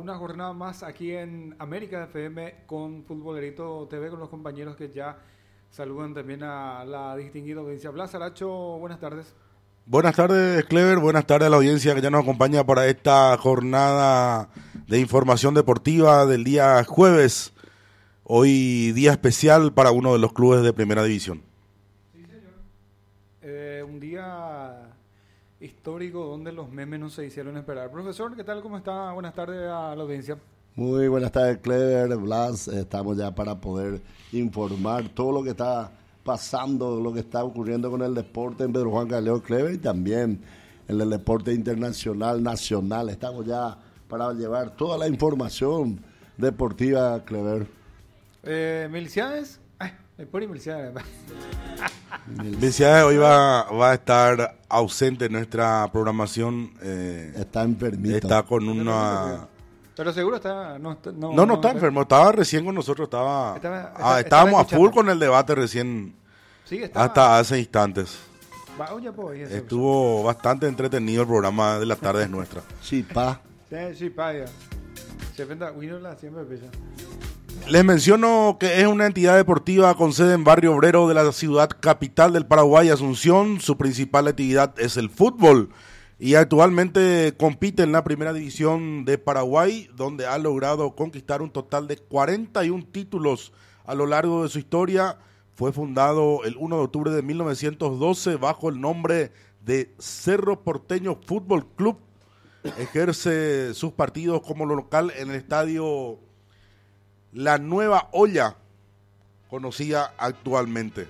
una jornada más aquí en América FM con Futbolerito TV, con los compañeros que ya saludan también a la distinguida audiencia. Blas Aracho, buenas tardes. Buenas tardes, Clever. Buenas tardes a la audiencia que ya nos acompaña para esta jornada de información deportiva del día jueves. Hoy día especial para uno de los clubes de Primera División. Sí, señor. Un día histórico donde los memes no se hicieron esperar. Profesor, ¿qué tal? ¿Cómo está? Buenas tardes a la audiencia. Muy buenas tardes, Clever, Blas. Estamos ya para poder informar todo lo que está pasando, lo que está ocurriendo con el deporte en Pedro Juan Caleo, Clever, y también en el deporte internacional, nacional. Estamos ya para llevar toda la información deportiva, Clever. Meliciades. Por Meliciades. Meliciades hoy va a estar ausente en nuestra programación. Está enfermito. Está con una... Pero seguro está... No está enfermo. Estaba recién con nosotros. Estábamos a full con el debate recién. Sí, hasta hace instantes. Pues, estuvo bastante entretenido el programa de la tarde nuestra. Sí, pa. Sí, pa, ya. Siempre pesa. Les menciono que es una entidad deportiva con sede en Barrio Obrero de la ciudad capital del Paraguay, Asunción. Su principal actividad es el fútbol y actualmente compite en la Primera División de Paraguay, donde ha logrado conquistar un total de 41 títulos a lo largo de su historia. Fue fundado el 1 de octubre de 1912 bajo el nombre de Cerro Porteño Fútbol Club. Ejerce sus partidos como local en el estadio La Nueva Olla, conocida actualmente.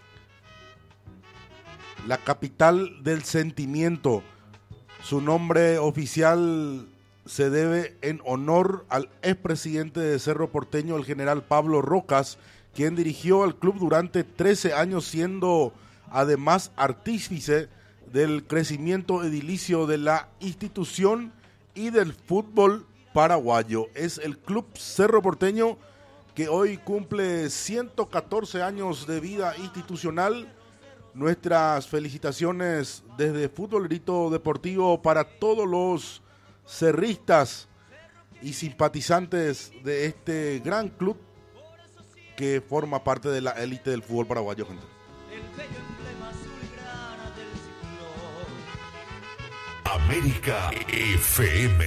La capital del sentimiento. Su nombre oficial se debe en honor al expresidente de Cerro Porteño, el general Pablo Rocas, quien dirigió al club durante 13 años, siendo además artífice del crecimiento edilicio de la institución y del fútbol paraguayo. Es el Club Cerro Porteño, que hoy cumple 114 años de vida institucional. Nuestras felicitaciones desde Futbolerito Deportivo para todos los cerristas y simpatizantes de este gran club que forma parte de la élite del fútbol paraguayo, gente. América FM.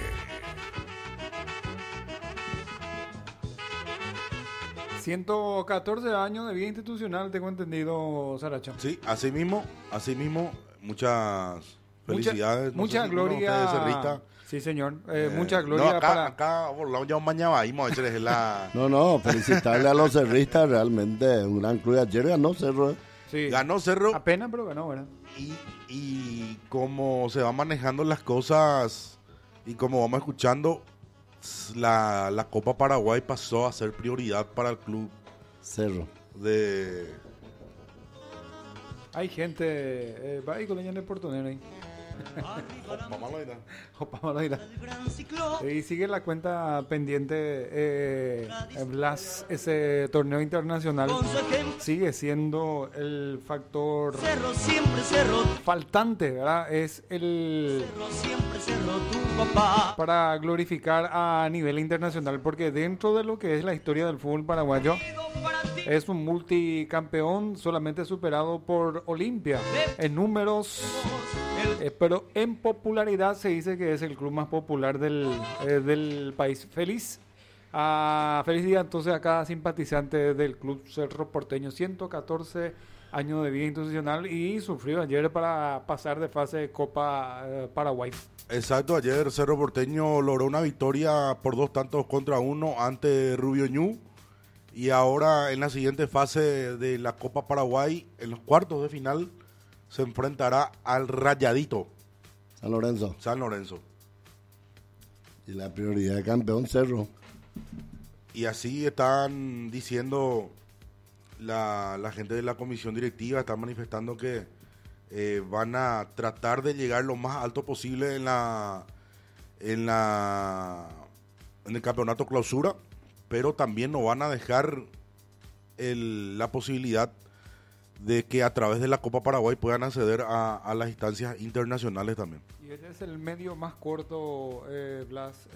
114 años de vida institucional, tengo entendido, Saracho. Sí, así mismo, muchas felicidades. Mucha gloria. Sí, señor. Mucha gloria no, acá ya mañana vamos a echarles la... No, felicitarle a los cerristas, realmente un gran club. Ayer ganó Cerro. Sí. Ganó Cerro. Apenas, pero ganó, ¿verdad? Y como se van manejando las cosas y como vamos escuchando, la Copa Paraguay pasó a ser prioridad para el club Cerro. Hay gente, va ahí con el portonero ahí. Y sigue la cuenta pendiente. Blas, ese torneo internacional sigue siendo el factor faltante, ¿verdad? Es el para glorificar a nivel internacional, porque dentro de lo que es la historia del fútbol paraguayo es un multicampeón, solamente superado por Olimpia en números, pero en popularidad se dice que es el club más popular del país. Feliz día entonces a cada simpatizante del club Cerro Porteño. 114 años de vida institucional y sufrió ayer para pasar de fase de Copa Paraguay. Exacto, ayer Cerro Porteño logró una victoria por 2-1 ante Rubio Ñu. Y ahora en la siguiente fase de la Copa Paraguay, en los cuartos de final, se enfrentará al Rayadito San Lorenzo. Y la prioridad de campeón Cerro. Y así están diciendo la gente de la comisión directiva, están manifestando que van a tratar de llegar lo más alto posible en el campeonato clausura, pero también no van a dejar la posibilidad de que a través de la Copa Paraguay puedan acceder a las instancias internacionales también. Y ese es el medio más corto, Blas,